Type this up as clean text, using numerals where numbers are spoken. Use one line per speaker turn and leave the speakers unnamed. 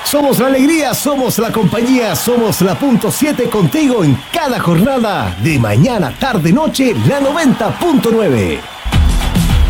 Somos la alegría, somos la compañía, somos la punto 7 contigo en cada jornada de mañana, tarde, noche, la 90.9.